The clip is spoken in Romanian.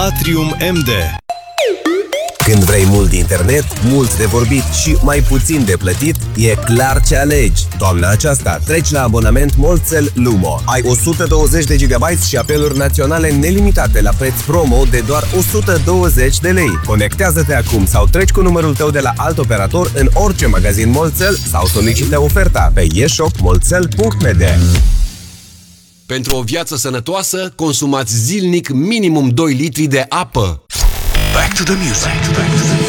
Atrium MD. Când vrei mult internet, mult de vorbit și mai puțin de plătit, e clar ce alegi. Toamna aceasta treci la abonament Molcel Lumo. Ai 120 de GB și apeluri naționale nelimitate la preț promo de doar 120 de lei. Conectează-te acum sau treci cu numărul tău de la alt operator în orice magazin Molcel sau solicită oferta pe eshopmolcel.md. Pentru o viață sănătoasă, consumați zilnic minimum 2 litri de apă. Back to the music.